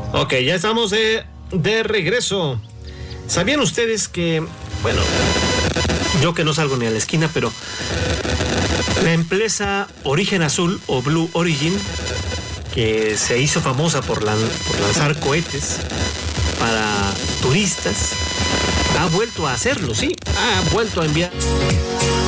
Ok, ya estamos de regreso. ¿Sabían ustedes que, bueno, yo que no salgo ni a la esquina, pero la empresa Origen Azul o Blue Origin, que se hizo famosa por lanzar cohetes para turistas, ha vuelto a hacerlo, sí, ha vuelto a enviar